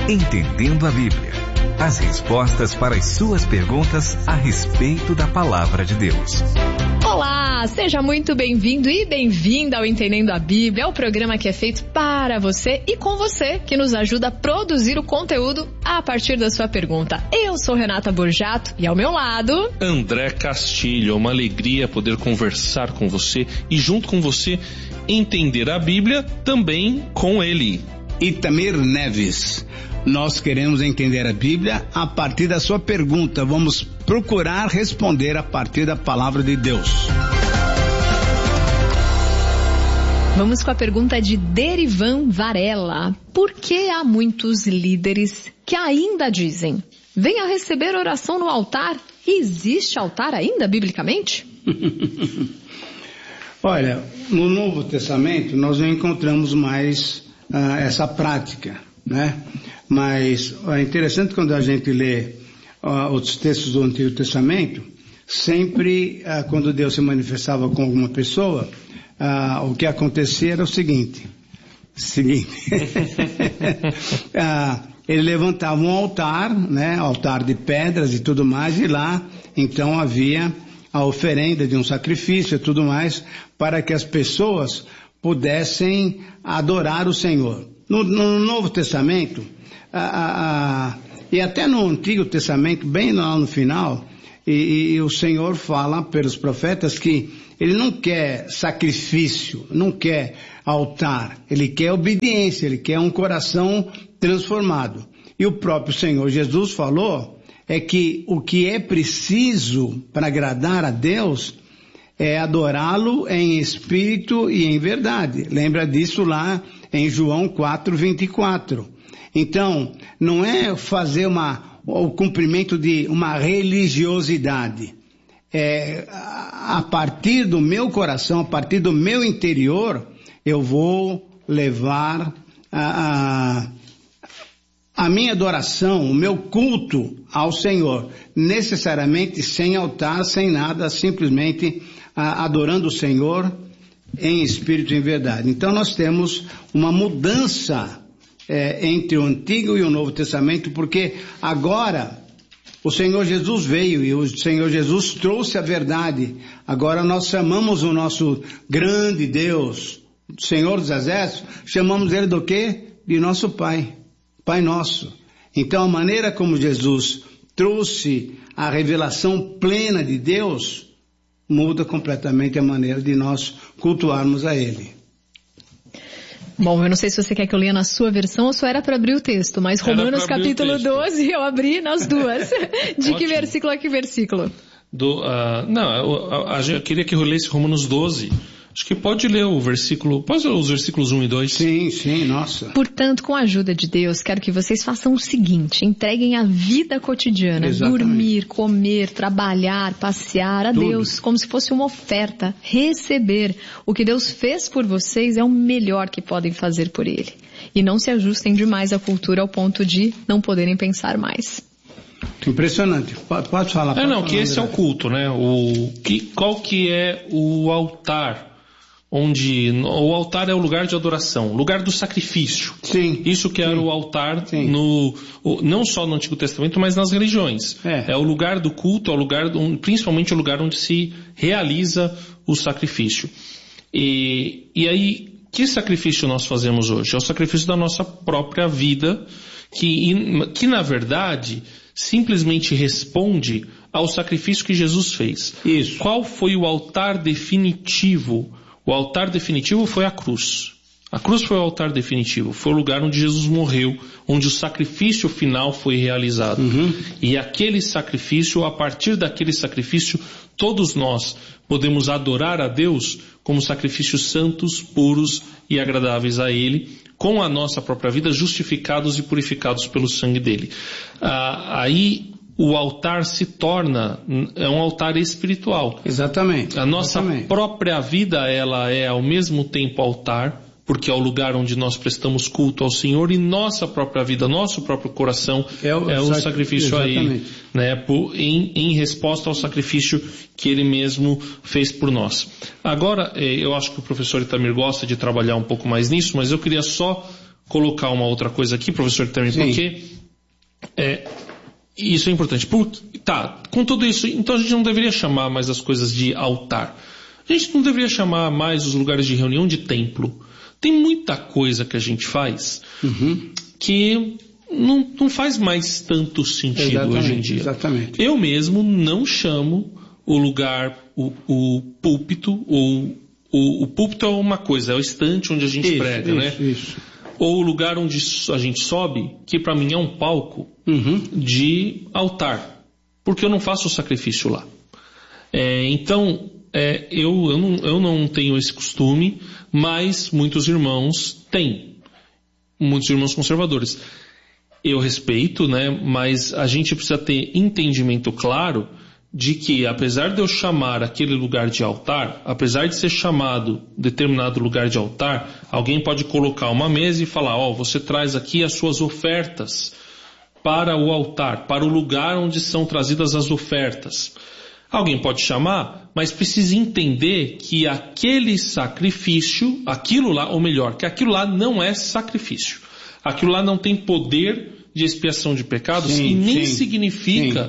Entendendo a Bíblia. As respostas para as suas perguntas a respeito da Palavra de Deus. Olá, seja muito bem-vindo e bem-vinda ao Entendendo a Bíblia, é o programa que é feito para você e com você, que nos ajuda a produzir o conteúdo a partir da sua pergunta. Eu sou Renata Borjato e ao meu lado... André Castilho, é uma alegria poder conversar com você e junto com você entender a Bíblia também com ele. Itamir Neves. Nós queremos entender a Bíblia a partir da sua pergunta. Vamos procurar responder a partir da palavra de Deus. Vamos com a pergunta de Derivan Varela. Por que há muitos líderes que ainda dizem: venha receber oração no altar? Existe altar ainda, biblicamente? Olha, no Novo Testamento nós não encontramos mais essa prática, né? Mas é interessante quando a gente lê os textos do Antigo Testamento, sempre quando Deus se manifestava com alguma pessoa, o que acontecia era o seguinte, ele levantava um altar, né, altar de pedras e tudo mais, e lá então havia a oferenda de um sacrifício e tudo mais, para que as pessoas pudessem adorar o Senhor. No Novo Testamento, e até no Antigo Testamento, bem lá no final, e o Senhor fala pelos profetas que Ele não quer sacrifício, não quer altar, Ele quer obediência, Ele quer um coração transformado. E o próprio Senhor Jesus falou que o que é preciso para agradar a Deus é adorá-lo em espírito e em verdade. Lembra disso lá em João 4:24. Então, não é fazer o cumprimento de uma religiosidade. A partir do meu coração, a partir do meu interior, eu vou levar a minha adoração, o meu culto ao Senhor. Necessariamente sem altar, sem nada, simplesmente adorando o Senhor em espírito e em verdade. Então nós temos uma mudança entre o Antigo e o Novo Testamento, porque agora o Senhor Jesus veio e o Senhor Jesus trouxe a verdade. Agora nós chamamos o nosso grande Deus, Senhor dos Exércitos, chamamos Ele do quê? De nosso Pai, Pai Nosso. Então a maneira como Jesus trouxe a revelação plena de Deus muda completamente a maneira de nós cultuarmos a Ele. Bom, eu não sei se você quer que eu leia na sua versão ou só era para abrir o texto, mas Romanos capítulo 12 eu abri nas duas. De que versículo a que versículo? Eu queria que eu lesse Romanos 12. Acho que pode ler o versículo, pode ler os versículos 1 e 2. Sim, nossa. Portanto, com a ajuda de Deus, quero que vocês façam o seguinte: entreguem a vida cotidiana, Exatamente. Dormir, comer, trabalhar, passear a Tudo. Deus, como se fosse uma oferta, receber. O que Deus fez por vocês é o melhor que podem fazer por Ele. E não se ajustem demais à cultura ao ponto de não poderem pensar mais. Impressionante. Pode falar. Que esse é o culto, né? Qual que é o altar? Onde o altar é o lugar de adoração, lugar do sacrifício. Sim. Isso que era o altar não só no Antigo Testamento, mas nas religiões. É o lugar do culto, é o lugar principalmente o lugar onde se realiza o sacrifício. E aí, que sacrifício nós fazemos hoje? É o sacrifício da nossa própria vida, que na verdade simplesmente responde ao sacrifício que Jesus fez. Isso. Qual foi o altar definitivo? O altar definitivo foi a cruz. A cruz foi o altar definitivo. Foi o lugar onde Jesus morreu, onde o sacrifício final foi realizado. E aquele sacrifício, a partir daquele sacrifício, todos nós podemos adorar a Deus como sacrifícios santos, puros e agradáveis a Ele, com a nossa própria vida, justificados e purificados pelo sangue dele. Aí o altar se torna um altar espiritual. Exatamente. A nossa própria vida, ela é ao mesmo tempo altar, porque é o lugar onde nós prestamos culto ao Senhor, e nossa própria vida, nosso próprio coração é o sacrifício a Ele, né? Em resposta ao sacrifício que Ele mesmo fez por nós. Agora, eu acho que o professor Itamir gosta de trabalhar um pouco mais nisso, mas eu queria só colocar uma outra coisa aqui, professor, também, porque isso é importante. Com tudo isso, então a gente não deveria chamar mais as coisas de altar. A gente não deveria chamar mais os lugares de reunião de templo. Tem muita coisa que a gente faz que não faz mais tanto sentido hoje em dia. Exatamente. Eu mesmo não chamo o lugar, o púlpito, ou o púlpito é uma coisa, é o estante onde a gente prega, né? Isso. Ou o lugar onde a gente sobe, que para mim é um palco de altar, porque eu não faço o sacrifício lá. Eu não tenho esse costume, mas muitos irmãos têm, muitos irmãos conservadores. Eu respeito, né? Mas a gente precisa ter entendimento claro de que, apesar de eu chamar aquele lugar de altar, apesar de ser chamado determinado lugar de altar, alguém pode colocar uma mesa e falar, você traz aqui as suas ofertas para o altar, para o lugar onde são trazidas as ofertas. Alguém pode chamar, mas precisa entender que aquele sacrifício, aquilo lá, ou melhor, que aquilo lá não é sacrifício. Aquilo lá não tem poder de expiação de pecados e nem significa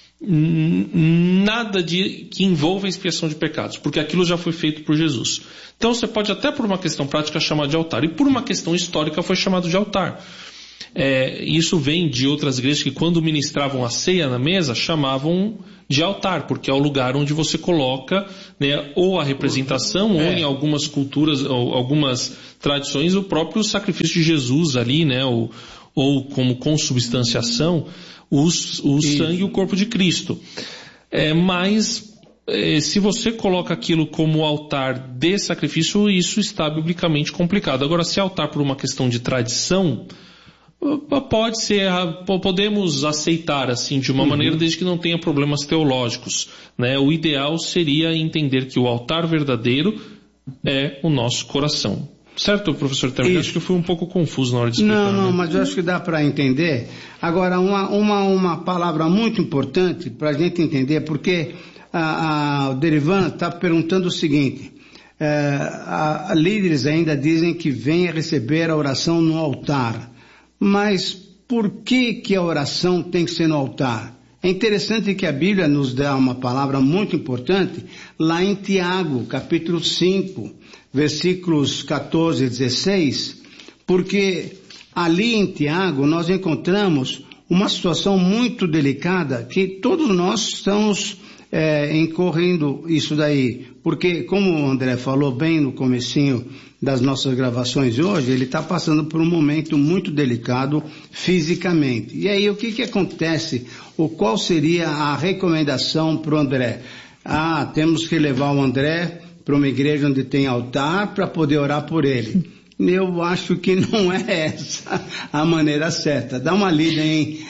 nada que envolva a expiação de pecados, porque aquilo já foi feito por Jesus. Então você pode até por uma questão prática chamar de altar, e por uma questão histórica foi chamado de altar. Isso vem de outras igrejas que quando ministravam a ceia na mesa chamavam de altar, porque é o lugar onde você coloca, né, ou a representação, ou em algumas culturas, ou algumas tradições, o próprio sacrifício de Jesus ali, né, ou como consubstanciação, o sangue e o corpo de Cristo. Mas se você coloca aquilo como altar de sacrifício, isso está biblicamente complicado. Agora, se altar por uma questão de tradição, pode ser, podemos aceitar assim de uma maneira, desde que não tenha problemas teológicos, né? O ideal seria entender que o altar verdadeiro é o nosso coração. Certo, professor Temer? Acho que eu fui um pouco confuso na hora de explicar. Não, mas eu acho que dá para entender. Agora, uma palavra muito importante para a gente entender, porque o Derivan está perguntando o seguinte, líderes ainda dizem que venha receber a oração no altar, mas por que a oração tem que ser no altar? É interessante que a Bíblia nos dá uma palavra muito importante lá em Tiago, capítulo 5, versículos 14 e 16, porque ali em Tiago nós encontramos uma situação muito delicada que todos nós estamos incorrendo isso daí, porque como o André falou bem no comecinho das nossas gravações hoje, ele está passando por um momento muito delicado fisicamente. E aí o que acontece? Qual seria a recomendação para o André? Temos que levar o André para uma igreja onde tem altar para poder orar por ele. Eu acho que não é essa a maneira certa. Dá uma lida em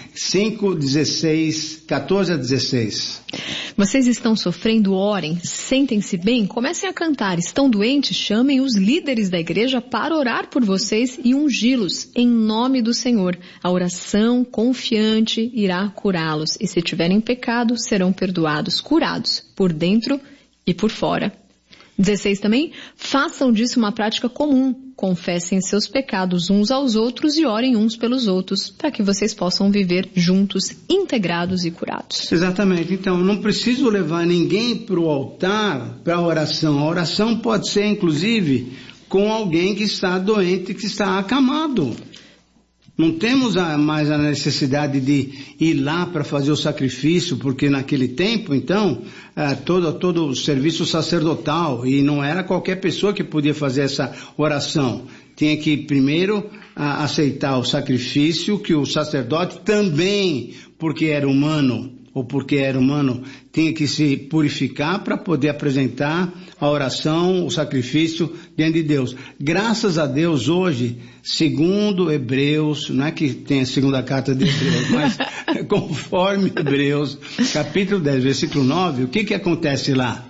14 a 16. Vocês estão sofrendo, orem, sentem-se bem, comecem a cantar. Estão doentes, chamem os líderes da igreja para orar por vocês e ungí-los em nome do Senhor. A oração confiante irá curá-los e se tiverem pecado, serão perdoados, curados, por dentro e por fora. 16 também, façam disso uma prática comum, confessem seus pecados uns aos outros e orem uns pelos outros, para que vocês possam viver juntos, integrados e curados. Exatamente, então não preciso levar ninguém para o altar para a oração pode ser inclusive com alguém que está doente, que está acamado. Não temos mais a necessidade de ir lá para fazer o sacrifício, porque naquele tempo, então, todo o serviço sacerdotal, e não era qualquer pessoa que podia fazer essa oração. Tinha que primeiro aceitar o sacrifício que o sacerdote também, porque era humano, tinha que se purificar para poder apresentar a oração, o sacrifício diante de Deus. Graças a Deus hoje, segundo Hebreus, não é que tem a segunda carta de Hebreus, mas conforme Hebreus, capítulo 10, versículo 9, o que acontece lá?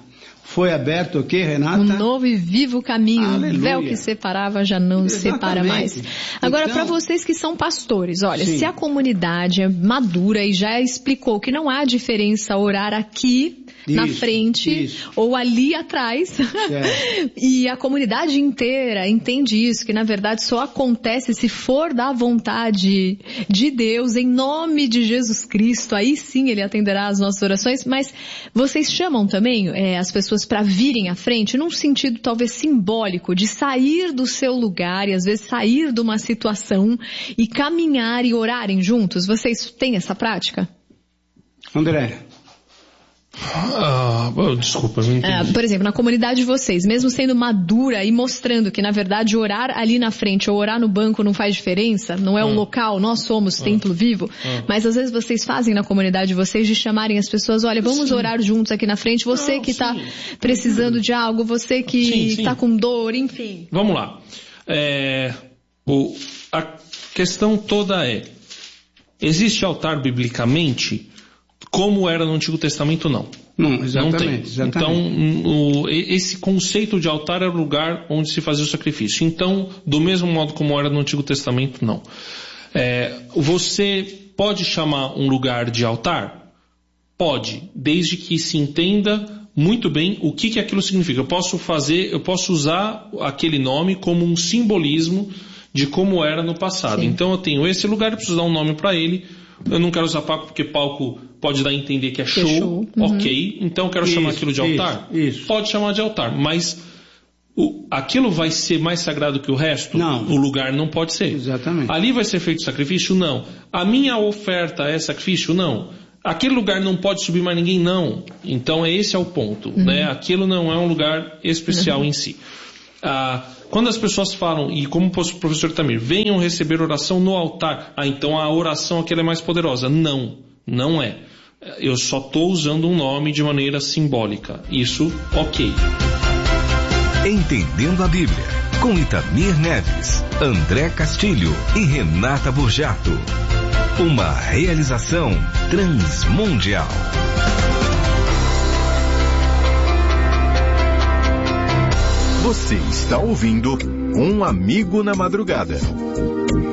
foi aberto o quê, Renata? Um novo e vivo caminho. Aleluia. O véu que separava já não separa mais. Agora, para vocês que são pastores, olha, se a comunidade é madura e já explicou que não há diferença orar aqui na frente ou ali atrás, e a comunidade inteira entende isso, que na verdade só acontece se for da vontade de Deus, em nome de Jesus Cristo, aí sim Ele atenderá as nossas orações, mas vocês chamam também as pessoas para virem à frente, num sentido talvez simbólico, de sair do seu lugar e às vezes sair de uma situação e caminhar e orarem juntos? Vocês têm essa prática? André? Desculpa, não entendi. Por exemplo, na comunidade de vocês, mesmo sendo madura e mostrando que na verdade orar ali na frente ou orar no banco não faz diferença, não é um local, nós somos templo vivo, mas às vezes vocês fazem na comunidade de vocês de chamarem as pessoas, olha, vamos orar juntos aqui na frente, você que está precisando de algo, você que está com dor, enfim. Vamos lá. A questão toda existe altar biblicamente? Como era no Antigo Testamento, não. Não, exatamente. Não tem. Então, esse conceito de altar era o lugar onde se fazia o sacrifício. Então, do mesmo modo como era no Antigo Testamento, não. Você pode chamar um lugar de altar? Pode, desde que se entenda muito bem o que aquilo significa. Eu posso usar aquele nome como um simbolismo de como era no passado. Sim. Então, eu tenho esse lugar, eu preciso dar um nome para ele. Eu não quero usar palco porque palco pode dar a entender que é show. Ok, então eu quero chamar aquilo de altar? Isso. Pode chamar de altar, mas aquilo vai ser mais sagrado que o resto? Não. O lugar não pode ser. Exatamente. Ali vai ser feito sacrifício? Não. A minha oferta é sacrifício? Não. Aquele lugar não pode subir mais ninguém? Não. Então esse é o ponto, né? Aquilo não é um lugar especial em si. Quando as pessoas falam, e como o professor Tamir, venham receber oração no altar, então a oração aquela é mais poderosa. Não, não é. Eu só estou usando um nome de maneira simbólica. Isso, ok. Entendendo a Bíblia, com Itamir Neves, André Castilho e Renata Burjato. Uma realização transmundial. Você está ouvindo Um Amigo na Madrugada.